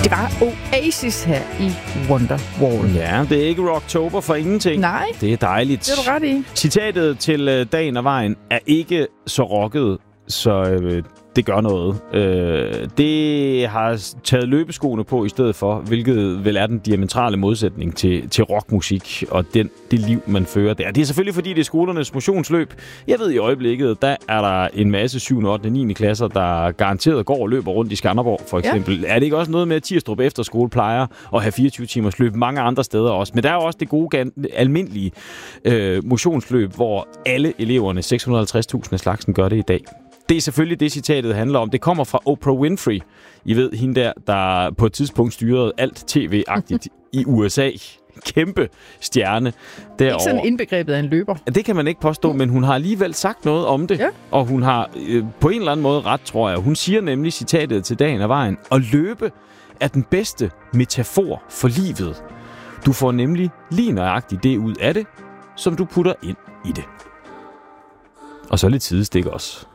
Det var Oasis her i Wonderwall. Ja, det er ikke Rocktober for ingenting. Nej. Det er dejligt. Det er du ret i. Citatet til Dagen og Vejen er ikke så rocket, så det gør noget. Det har taget løbeskoene på i stedet for, hvilket vel er den diametrale modsætning til rockmusik og det liv, man fører der. Det er selvfølgelig, fordi det er skolernes motionsløb. Jeg ved i øjeblikket, der er der en masse 7., 8., 9. klasser, der garanteret går og løber rundt i Skanderborg, for eksempel. Ja. Er det ikke også noget med, at Tirstrup Efterskole plejer at have 24 timers løb mange andre steder også? Men der er jo også det gode, almindelige motionsløb, hvor alle eleverne, 650.000 af slagsen, gør det i dag. Det er selvfølgelig det, citatet handler om. Det kommer fra Oprah Winfrey. I ved, hende der på et tidspunkt styrede alt tv-agtigt i USA. Kæmpe stjerne derovre. Ikke sådan indbegrebet af en løber. Det kan man ikke påstå, men hun har alligevel sagt noget om det. Ja. Og hun har på en eller anden måde ret, tror jeg. Hun siger nemlig citatet til Dagen og Vejen: at løbe er den bedste metafor for livet. Du får nemlig lige nøjagtigt det ud af det, som du putter ind i det. Og så lidt sidestik også.